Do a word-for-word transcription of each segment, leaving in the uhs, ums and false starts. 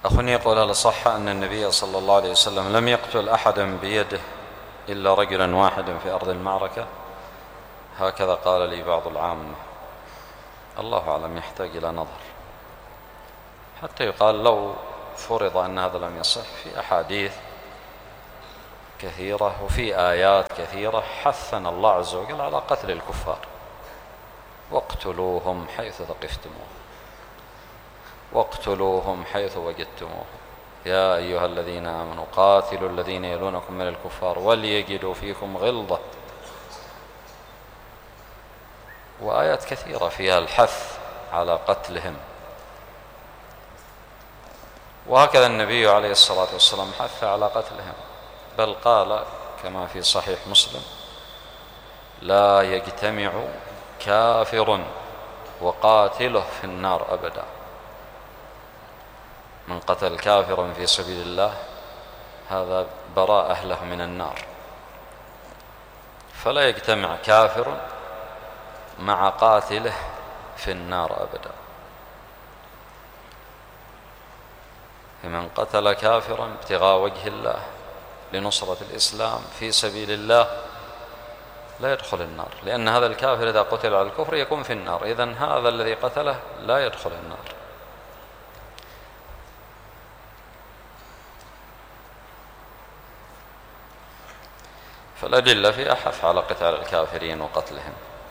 أخوني يقول: هل صح أن النبي صلى الله عليه وسلم لم يقتل أحدا بيده إلا رجلا واحدا في أرض المعركة؟ هكذا قال لي بعض العامة. الله أعلم، يحتاج إلى نظر. حتى يقال لو فرض أن هذا لم يصح، في أحاديث كثيرة وفي آيات كثيرة حثنا الله عز وجل على قتل الكفار: واقتلوهم حيث ثقفتموهم واقتلوهم حيث وجدتموهم يا أيها الذين آمنوا قاتلوا الذين يلونكم من الكفار وليجدوا فيكم غلظة. وآيات كثيرة فيها الحث على قتلهم. وهكذا النبي عليه الصلاة والسلام حث على قتلهم، بل قال كما في صحيح مسلم: لا يجتمع كافر وقاتله في النار أبدا. من قتل كافرا في سبيل الله هذا براء أهله من النار. فلا يجتمع كافر مع قاتله في النار أبدا. فمن قتل كافرا ابتغاء وجه الله لنصرة الإسلام في سبيل الله لا يدخل النار، لأن هذا الكافر إذا قتل على الكفر يكون في النار، إذن هذا الذي قتله لا يدخل النار. فالأدلة في أحث على قتال الكافرين وقتلهم.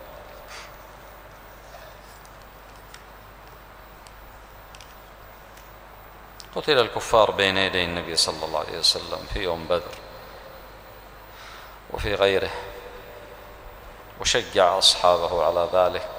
قتل الكفار بين يدي النبي صلى الله عليه وسلم في يوم بدر وفي غيره، وشجع أصحابه على ذلك